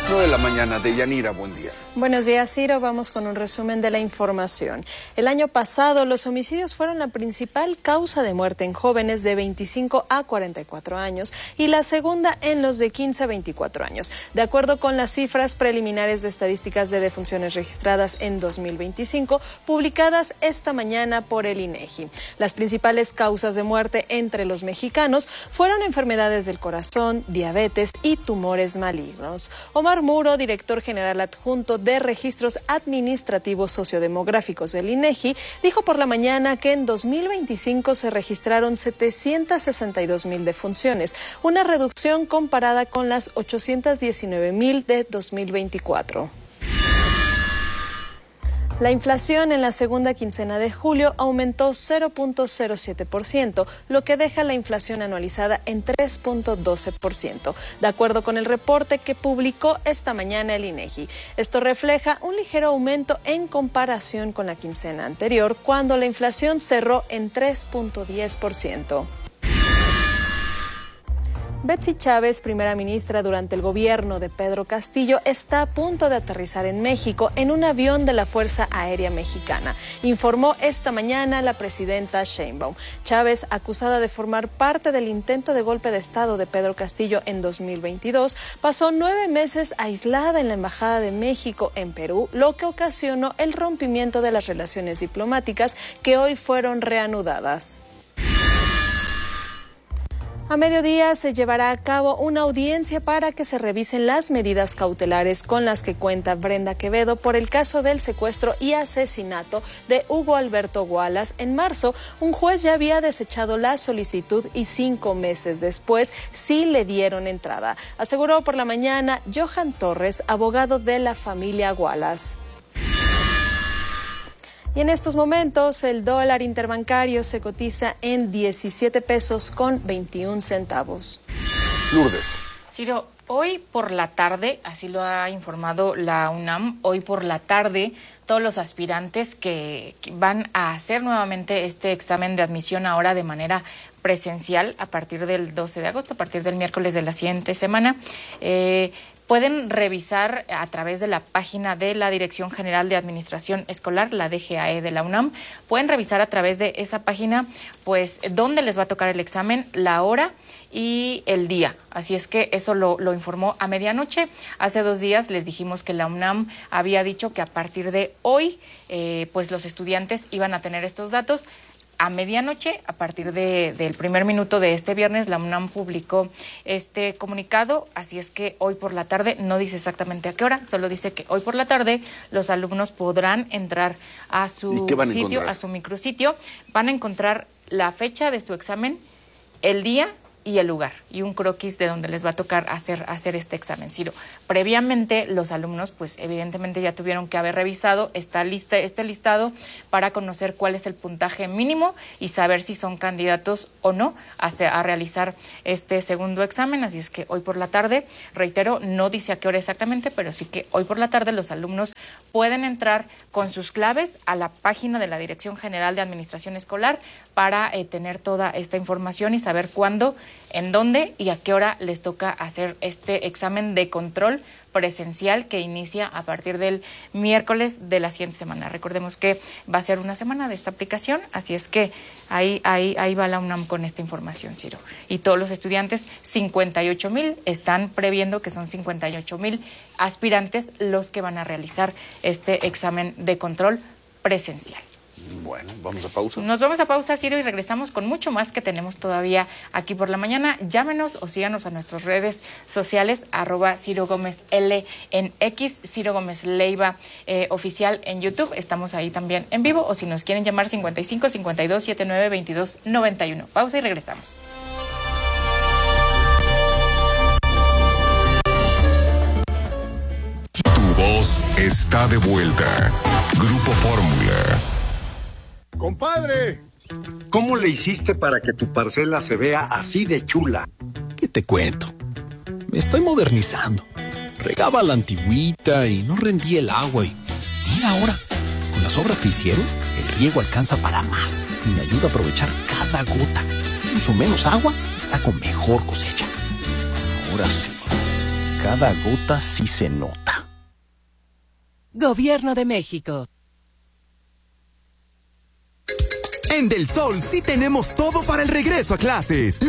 9:00 a.m. Deyanira, buen día. Buenos días, Ciro. Vamos con un resumen de la información. El año pasado, los homicidios fueron la principal causa de muerte en jóvenes de 25 a 44 años y la segunda en los de 15 a 24 años. De acuerdo con las cifras preliminares de estadísticas de defunciones registradas en 2025, publicadas esta mañana por el INEGI. Las principales causas de muerte entre los mexicanos fueron enfermedades del corazón, diabetes y tumores malignos. Omar Muro, director general adjunto de Registros Administrativos Sociodemográficos del INEGI, dijo por la mañana que en 2025 se registraron 762,000 defunciones, una reducción comparada con las 819,000 de 2024. La inflación en la segunda quincena de julio aumentó 0.07%, lo que deja la inflación anualizada en 3.12%, de acuerdo con el reporte que publicó esta mañana el INEGI. Esto refleja un ligero aumento en comparación con la quincena anterior, cuando la inflación cerró en 3.10%. Betsy Chávez, primera ministra durante el gobierno de Pedro Castillo, está a punto de aterrizar en México en un avión de la Fuerza Aérea Mexicana, informó esta mañana la presidenta Sheinbaum. Chávez, acusada de formar parte del intento de golpe de Estado de Pedro Castillo en 2022, pasó 9 meses aislada en la Embajada de México en Perú, lo que ocasionó el rompimiento de las relaciones diplomáticas que hoy fueron reanudadas. A mediodía se llevará a cabo una audiencia para que se revisen las medidas cautelares con las que cuenta Brenda Quevedo por el caso del secuestro y asesinato de Hugo Alberto Wallace. En marzo, un juez ya había desechado la solicitud y 5 meses después sí le dieron entrada, aseguró por la mañana Johan Torres, abogado de la familia Wallace. Y en estos momentos el dólar interbancario se cotiza en 17 pesos con 21 centavos. Lourdes. Ciro, hoy por la tarde, así lo ha informado la UNAM, hoy por la tarde todos los aspirantes que van a hacer nuevamente este examen de admisión ahora de manera presencial a partir del 12 de agosto, a partir del miércoles de la siguiente semana, pueden revisar a través de la página de la Dirección General de Administración Escolar, la DGAE de la UNAM. Pueden revisar a través de esa página, pues, dónde les va a tocar el examen, la hora y el día. Así es que eso lo informó a medianoche. Hace 2 días les dijimos que la UNAM había dicho que a partir de hoy, pues los estudiantes iban a tener estos datos. A medianoche, a partir del primer minuto de este viernes, la UNAM publicó este comunicado, así es que hoy por la tarde, no dice exactamente a qué hora, solo dice que hoy por la tarde los alumnos podrán entrar a su sitio, a su micrositio, van a encontrar la fecha de su examen, el día y el lugar, y un croquis de donde les va a tocar hacer este examen. Ciro, previamente los alumnos, pues evidentemente ya tuvieron que haber revisado este listado para conocer cuál es el puntaje mínimo y saber si son candidatos o no a realizar este segundo examen. Así es que hoy por la tarde, reitero, no dice a qué hora exactamente, pero sí que hoy por la tarde los alumnos pueden entrar con sus claves a la página de la Dirección General de Administración Escolar para tener toda esta información y saber cuándo, en dónde y a qué hora les toca hacer este examen de control presencial que inicia a partir del miércoles de la siguiente semana. Recordemos que va a ser una semana de esta aplicación, así es que ahí va la UNAM con esta información, Ciro. Y todos los estudiantes, 58,000, están previendo que son 58,000 aspirantes los que van a realizar este examen de control presencial. Bueno, vamos a pausa. Nos vamos a pausa, Ciro, y regresamos con mucho más que tenemos todavía aquí por la mañana. Llámenos o síganos a nuestras redes sociales, @Ciro Gómez L en X, Ciro Gómez Leiva oficial en YouTube. Estamos ahí también en vivo, o si nos quieren llamar 55 52 79 22 91. Pausa y regresamos. Tu voz está de vuelta. Grupo Fórmula. Compadre, ¿cómo le hiciste para que tu parcela se vea así de chula? ¿Qué te cuento? Me estoy modernizando. Regaba la antigüita y no rendía el agua y mira ahora, con las obras que hicieron, el riego alcanza para más y me ayuda a aprovechar cada gota. Uso menos agua y saco mejor cosecha. Ahora sí. cada gota sí se nota. Gobierno de México. En Del Sol sí tenemos todo para el regreso a clases.